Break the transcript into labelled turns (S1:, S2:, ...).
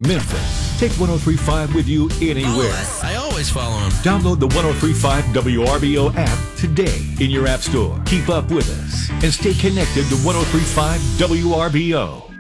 S1: Memphis. Take 1035 with you anywhere.
S2: I always follow him.
S1: Download the 1035 WRBO app today in your app store. Keep up with us and stay connected to 1035 WRBO.